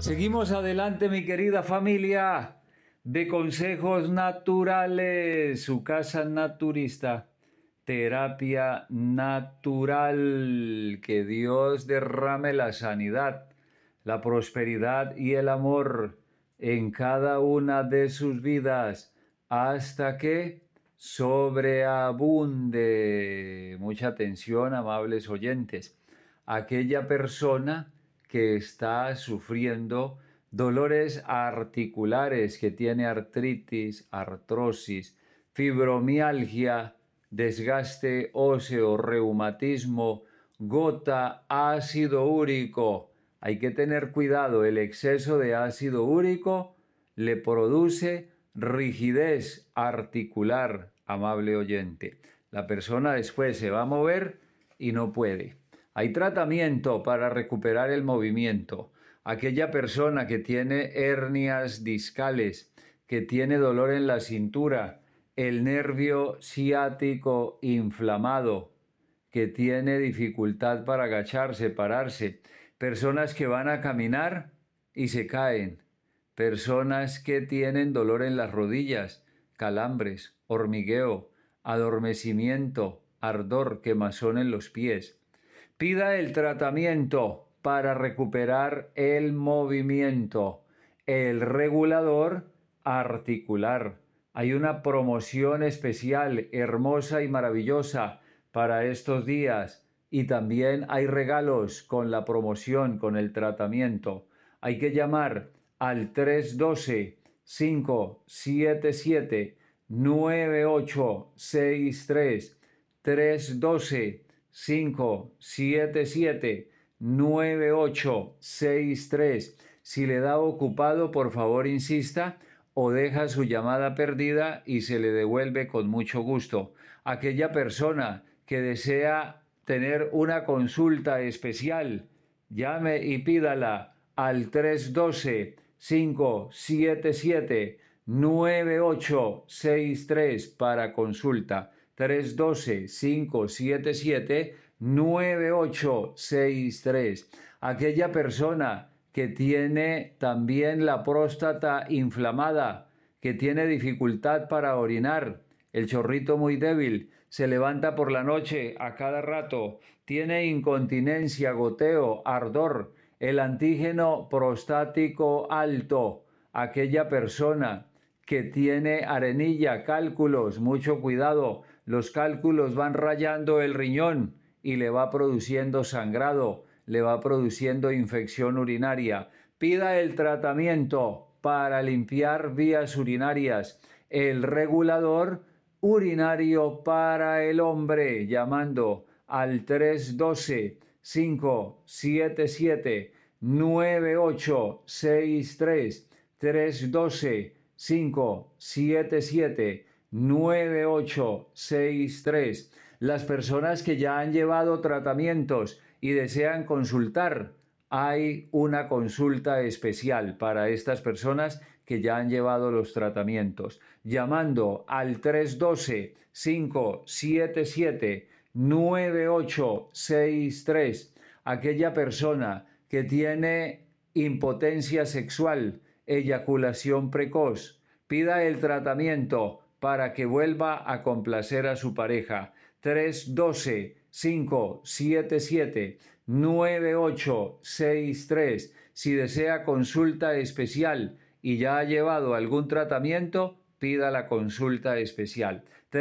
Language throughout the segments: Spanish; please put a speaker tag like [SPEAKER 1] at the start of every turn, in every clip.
[SPEAKER 1] Seguimos adelante, mi querida familia de Consejos Naturales, su casa naturista, terapia natural. Que Dios derrame la sanidad, la prosperidad y el amor en cada una de sus vidas hasta que sobreabunde. Mucha atención, amables oyentes. Aquella persona que está sufriendo dolores articulares, que tiene artritis, artrosis, fibromialgia, desgaste óseo, reumatismo, gota, ácido úrico. Hay que tener cuidado, el exceso de ácido úrico le produce rigidez articular, amable oyente. La persona después se va a mover y no puede. Hay tratamiento para recuperar el movimiento. Aquella persona que tiene hernias discales, que tiene dolor en la cintura, el nervio ciático inflamado, que tiene dificultad para agacharse, pararse, personas que van a caminar y se caen, personas que tienen dolor en las rodillas, calambres, hormigueo, adormecimiento, ardor, quemazón en los pies. Pida el tratamiento para recuperar el movimiento, el regulador articular. Hay una promoción especial, hermosa y maravillosa para estos días, y también hay regalos con la promoción, con el tratamiento. Hay que llamar al 312-577-9863, 312-577-9863. Si le da ocupado, por favor insista o deja su llamada perdida y se le devuelve con mucho gusto. Aquella persona que desea tener una consulta especial, llame y pídala al 312-577-9863 para consulta. 312-577-9863. Aquella persona que tiene también la próstata inflamada, que tiene dificultad para orinar, el chorrito muy débil, se levanta por la noche a cada rato, tiene incontinencia, goteo, ardor, el antígeno prostático alto, aquella persona que tiene arenilla, cálculos, mucho cuidado, los cálculos van rayando el riñón y le va produciendo sangrado, le va produciendo infección urinaria. Pida el tratamiento para limpiar vías urinarias, el regulador urinario para el hombre, llamando al 312-577-9863, 312-577-9863. Las personas que ya han llevado tratamientos y desean consultar, hay una consulta especial para estas personas que ya han llevado los tratamientos, llamando al 312-577-9863. Aquella persona que tiene impotencia sexual, eyaculación precoz, pida el tratamiento para que vuelva a complacer a su pareja. 312-577-9863. Si desea consulta especial y ya ha llevado algún tratamiento, pida la consulta especial.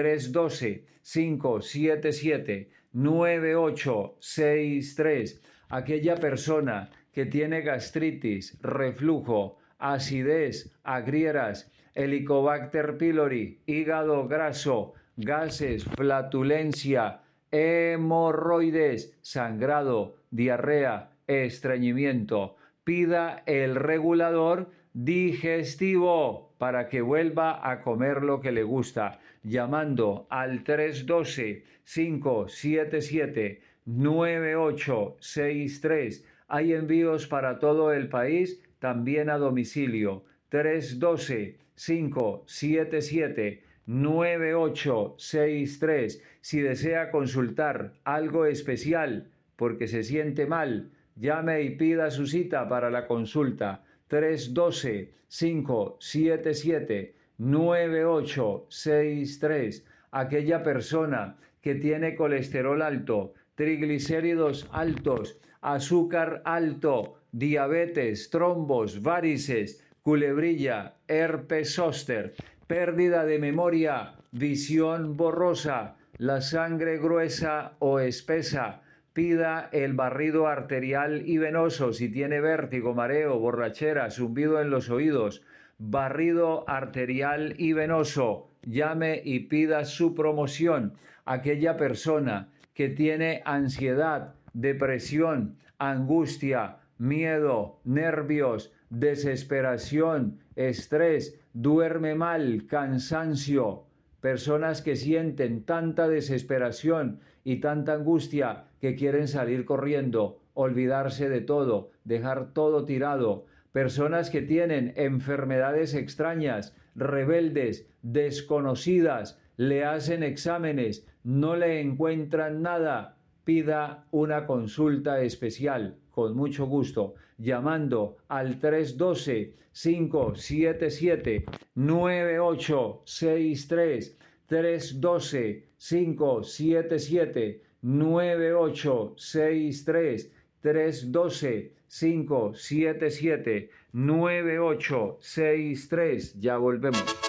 [SPEAKER 1] 312-577-9863. Aquella persona que tiene gastritis, reflujo, acidez, agrieras, Helicobacter pylori, hígado graso, gases, flatulencia, hemorroides, sangrado, diarrea, estreñimiento. Pida el regulador digestivo para que vuelva a comer lo que le gusta, llamando al 312-577-9863. Hay envíos para todo el país, también a domicilio. 312-577-9863. Si desea consultar algo especial porque se siente mal, llame y pida su cita para la consulta. 312-577-9863. Aquella persona que tiene colesterol alto, triglicéridos altos, azúcar alto, diabetes, trombos, varices, culebrilla, herpes zóster, pérdida de memoria, visión borrosa, la sangre gruesa o espesa, pida el barrido arterial y venoso si tiene vértigo, mareo, borrachera, zumbido en los oídos, barrido arterial y venoso, llame y pida su promoción. Aquella persona que tiene ansiedad, depresión, angustia, miedo, nervios, desesperación, estrés, duerme mal, cansancio, personas que sienten tanta desesperación y tanta angustia que quieren salir corriendo, olvidarse de todo, dejar todo tirado, personas que tienen enfermedades extrañas, rebeldes, desconocidas, le hacen exámenes, no le encuentran nada, pida una consulta especial, con mucho gusto, llamando al 312-577-9863, 312-577-9863, 312-577-9863. Ya volvemos.